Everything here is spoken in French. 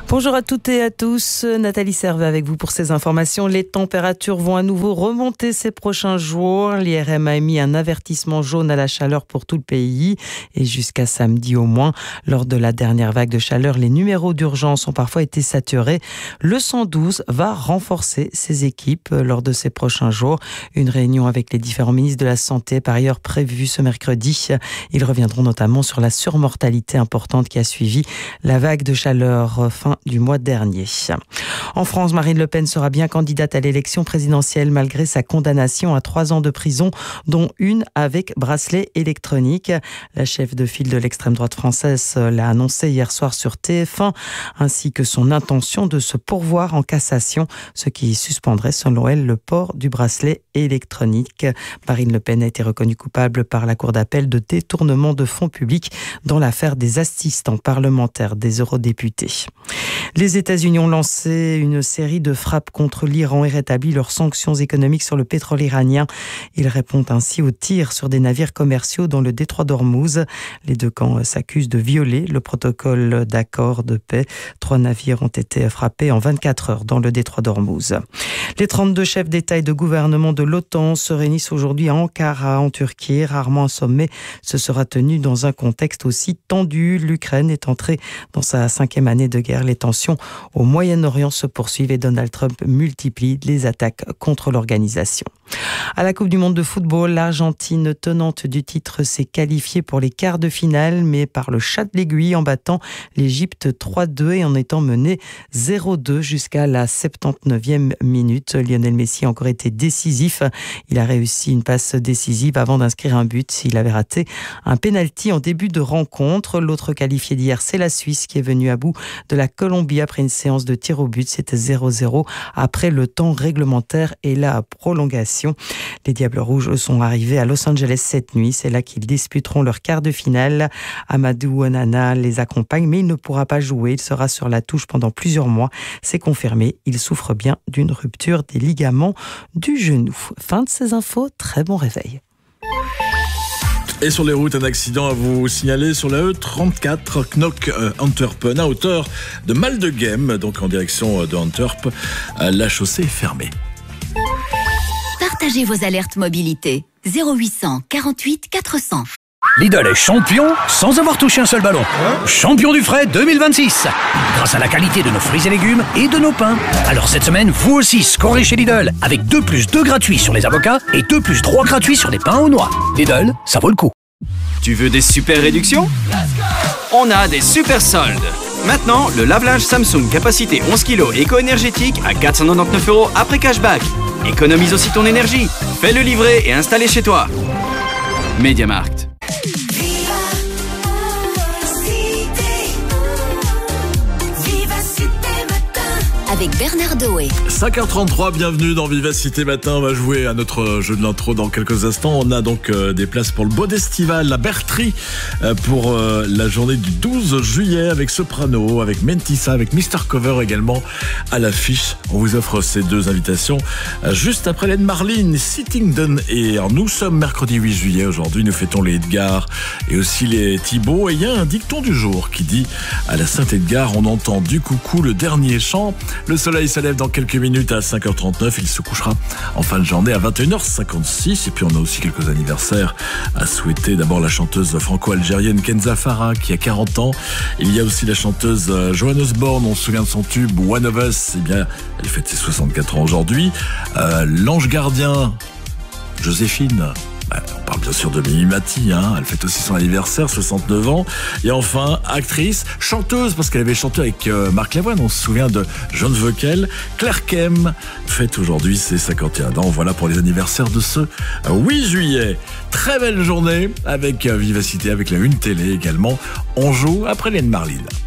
Bonjour à toutes et à tous, Nathalie Servet avec vous pour ces informations. Les températures vont à nouveau remonter ces prochains jours. L'IRM a émis un avertissement jaune à la chaleur pour tout le pays et jusqu'à samedi au moins. Lors de la dernière vague de chaleur, les numéros d'urgence ont parfois été saturés. Le 112 va renforcer ses équipes lors de ces prochains jours. Une réunion avec les différents ministres de la Santé par ailleurs prévue ce mercredi. Ils reviendront notamment sur la surmortalité importante qui a suivi la vague de chaleur fin du mois dernier. En France, Marine Le Pen sera bien candidate à l'élection présidentielle malgré sa condamnation à 3 ans de prison, dont une avec bracelet électronique. La chef de file de l'extrême droite française l'a annoncé hier soir sur TF1, ainsi que son intention de se pourvoir en cassation, ce qui suspendrait selon elle le port du bracelet électronique. Marine Le Pen a été reconnue coupable par la Cour d'appel de détournement de fonds publics dans l'affaire des assistants parlementaires des eurodéputés. Les États-Unis ont lancé une série de frappes contre l'Iran et rétabli leurs sanctions économiques sur le pétrole iranien. Ils répondent ainsi aux tirs sur des navires commerciaux dans le détroit d'Ormuz. Les deux camps s'accusent de violer le protocole d'accord de paix. 3 navires ont été frappés en 24 heures dans le détroit d'Ormuz. Les 32 chefs d'État et de gouvernement de l'OTAN se réunissent aujourd'hui à Ankara, en Turquie. Rarement un sommet se sera tenu dans un contexte aussi tendu. L'Ukraine est entrée dans sa 5e année de guerre. Les tensions au Moyen-Orient se poursuivent et Donald Trump multiplie les attaques contre l'organisation. À la Coupe du Monde de football, l'Argentine, tenante du titre, s'est qualifiée pour les quarts de finale, mais par le chat de l'aiguille en battant l'Égypte 3-2 et en étant menée 0-2 jusqu'à la 79e minute. Lionel Messi a encore été décisif. Il a réussi une passe décisive avant d'inscrire un but. Il avait raté un pénalty en début de rencontre. L'autre qualifié d'hier, c'est la Suisse qui est venue à bout de la Colombie après une séance de tir au but. C'était 0-0 après le temps réglementaire et la prolongation. Les Diables Rouges sont arrivés à Los Angeles cette nuit. C'est là qu'ils disputeront leur quart de finale. Amadou Onana les accompagne, mais il ne pourra pas jouer. Il sera sur la touche pendant plusieurs mois. C'est confirmé. Il souffre bien d'une rupture des ligaments du genou. Fin de ces infos. Très bon réveil. Et sur les routes, un accident à vous signaler sur la E34 Knock-Antwerpen à hauteur de Maldegem, donc en direction de Antwerp. La chaussée est fermée. Partagez vos alertes mobilité. 0800 48 400. Lidl est champion sans avoir touché un seul ballon. Champion du frais 2026. Grâce à la qualité de nos fruits et légumes et de nos pains. Alors cette semaine, vous aussi scorez chez Lidl avec 2 + 2 gratuits sur les avocats et 2 + 3 gratuits sur les pains aux noix. Lidl, ça vaut le coup. Tu veux des super réductions ? On a des super soldes. Maintenant, le lave-linge Samsung capacité 11 kg éco-énergétique à 499 € après cashback. Économise aussi ton énergie. Fais-le livrer et installer chez toi. MediaMarkt. Avec Bernard Doé. 5h33, bienvenue dans Vivacité Matin. On va jouer à notre jeu de l'intro dans quelques instants. On a donc des places pour le Bodestival, la Bertrie, pour la journée du 12 juillet avec Soprano, avec Mentissa, avec Mr. Cover également à l'affiche. On vous offre ces 2 invitations juste après Len Marlin, Sitting Down Here. Nous sommes mercredi 8 juillet aujourd'hui. Nous fêtons les Edgar et aussi les Thibault. Et il y a un dicton du jour qui dit à la Saint-Edgar, on entend du coucou le dernier chant. Le soleil se lève dans quelques minutes à 5h39. Il se couchera en fin de journée à 21h56. Et puis on a aussi quelques anniversaires à souhaiter. D'abord la chanteuse franco-algérienne Kenza Farah qui a 40 ans. Il y a aussi la chanteuse Joan Osborne. On se souvient de son tube One of Us. Eh bien, elle fête ses 64 ans aujourd'hui. L'ange gardien Joséphine. On parle bien sûr de Mimi Mati, elle fête aussi son anniversaire, 69 ans. Et enfin, actrice, chanteuse, parce qu'elle avait chanté avec Marc Lavoine, on se souvient de Jeanne Vauquel. Claire Kem fête aujourd'hui ses 51 ans. Voilà pour les anniversaires de ce 8 juillet. Très belle journée avec Vivacité, avec la Une Télé également. On joue après Len Marlin.